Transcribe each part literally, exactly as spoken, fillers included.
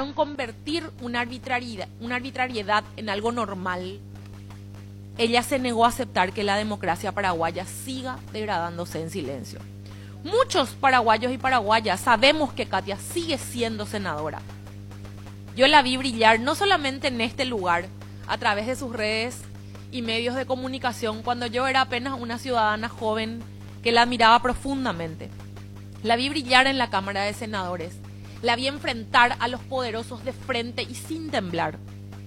intentaron convertir una arbitrariedad, una arbitrariedad en algo normal, ella se negó a aceptar que la democracia paraguaya siga degradándose en silencio. Muchos paraguayos y paraguayas sabemos que Katia sigue siendo senadora. Yo la vi brillar no solamente en este lugar, a través de sus redes y medios de comunicación, cuando yo era apenas una ciudadana joven que la admiraba profundamente. La vi brillar en la Cámara de Senadores. La vi enfrentar a los poderosos de frente y sin temblar.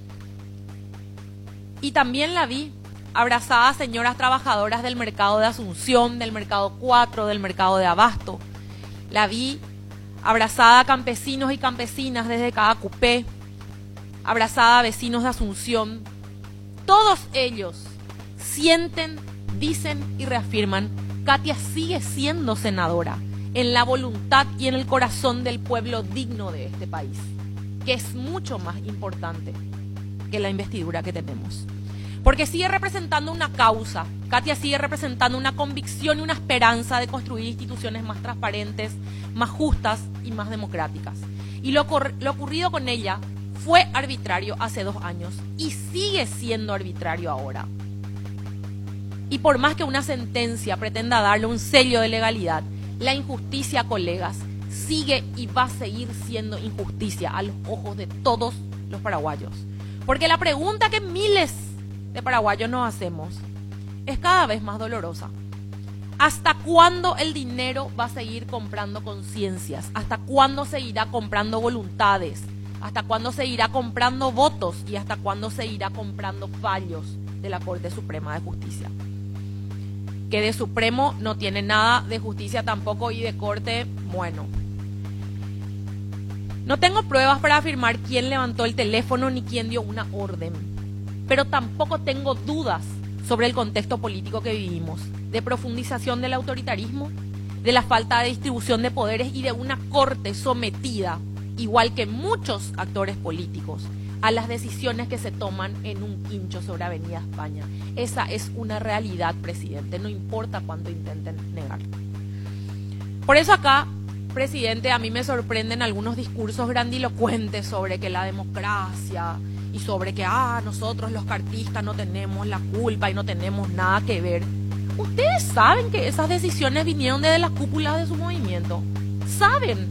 Y también la vi abrazada a señoras trabajadoras del mercado de Asunción, del mercado cuatro, del mercado de Abasto. La vi abrazada a campesinos y campesinas desde cada cupé, abrazada a vecinos de Asunción. Todos ellos sienten, dicen y reafirman: Katia sigue siendo senadora en la voluntad y en el corazón del pueblo digno de este país, que es mucho más importante que la investidura que tenemos. Porque sigue representando una causa, Katia sigue representando una convicción y una esperanza de construir instituciones más transparentes, más justas y más democráticas. Y lo, lo ocurrido con ella fue arbitrario hace dos años y sigue siendo arbitrario ahora. Y por más que una sentencia pretenda darle un sello de legalidad, la injusticia, colegas, sigue y va a seguir siendo injusticia a los ojos de todos los paraguayos. Porque la pregunta que miles de paraguayos nos hacemos es cada vez más dolorosa. ¿Hasta cuándo el dinero va a seguir comprando conciencias? ¿Hasta cuándo seguirá comprando voluntades? ¿Hasta cuándo seguirá comprando votos? ¿Y hasta cuándo seguirá comprando fallos de la Corte Suprema de Justicia? Que de Supremo no tiene nada, de justicia tampoco, y de Corte, bueno. No tengo pruebas para afirmar quién levantó el teléfono ni quién dio una orden, pero tampoco tengo dudas sobre el contexto político que vivimos, de profundización del autoritarismo, de la falta de distribución de poderes y de una Corte sometida, igual que muchos actores políticos, a las decisiones que se toman en un quincho sobre Avenida España. Esa es una realidad, presidente, no importa cuánto intenten negar. Por eso acá, presidente, a mí me sorprenden algunos discursos grandilocuentes sobre que la democracia y sobre que ah, nosotros los cartistas no tenemos la culpa y no tenemos nada que ver. Ustedes saben que esas decisiones vinieron desde las cúpulas de su movimiento. Saben.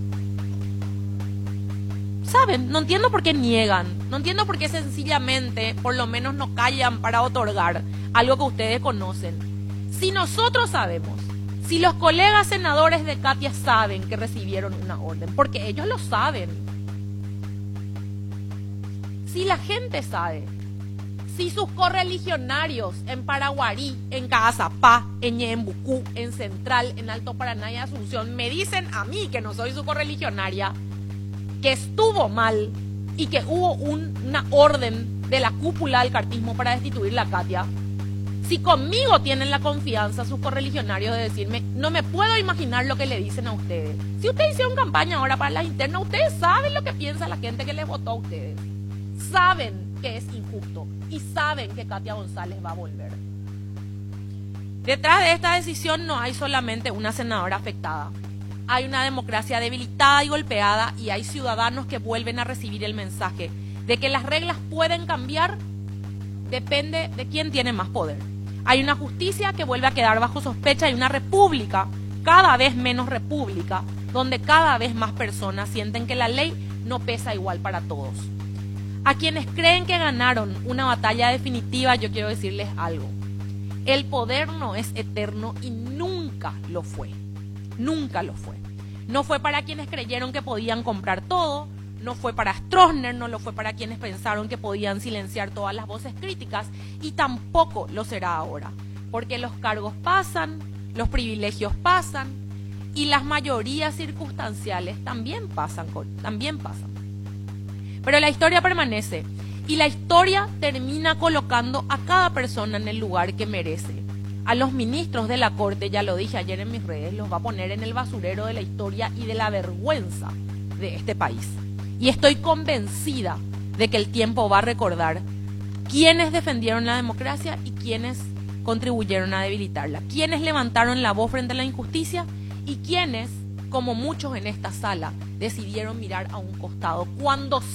Saben, no entiendo por qué niegan, no entiendo por qué sencillamente, por lo menos no callan para otorgar algo que ustedes conocen. Si nosotros sabemos, si los colegas senadores de Katia saben que recibieron una orden, porque ellos lo saben. Si la gente sabe, si sus correligionarios en Paraguarí, en Caazapá, en Ñembucú, en Central, en Alto Paraná y Asunción me dicen a mí, que no soy su correligionaria, que estuvo mal y que hubo un, una orden de la cúpula del cartismo para destituir la Katia, si conmigo tienen la confianza sus correligionarios de decirme, no me puedo imaginar lo que le dicen a ustedes. Si ustedes hicieron campaña ahora para las internas, ustedes saben lo que piensa la gente que les votó a ustedes. Saben que es injusto y saben que Katia González va a volver. Detrás de esta decisión no hay solamente una senadora afectada. Hay una democracia debilitada y golpeada y hay ciudadanos que vuelven a recibir el mensaje de que las reglas pueden cambiar, depende de quién tiene más poder. Hay una justicia que vuelve a quedar bajo sospecha y una república, cada vez menos república, donde cada vez más personas sienten que la ley no pesa igual para todos. A quienes creen que ganaron una batalla definitiva, yo quiero decirles algo. El poder no es eterno y nunca lo fue. Nunca lo fue. No fue para quienes creyeron que podían comprar todo, no fue para Stroessner, no lo fue para quienes pensaron que podían silenciar todas las voces críticas y tampoco lo será ahora, porque los cargos pasan, los privilegios pasan y las mayorías circunstanciales también pasan, también pasan. Pero la historia permanece y la historia termina colocando a cada persona en el lugar que merece. A los ministros de la Corte, ya lo dije ayer en mis redes, los va a poner en el basurero de la historia y de la vergüenza de este país. Y estoy convencida de que el tiempo va a recordar quiénes defendieron la democracia y quiénes contribuyeron a debilitarla, quiénes levantaron la voz frente a la injusticia y quiénes, como muchos en esta sala, decidieron mirar a un costado cuando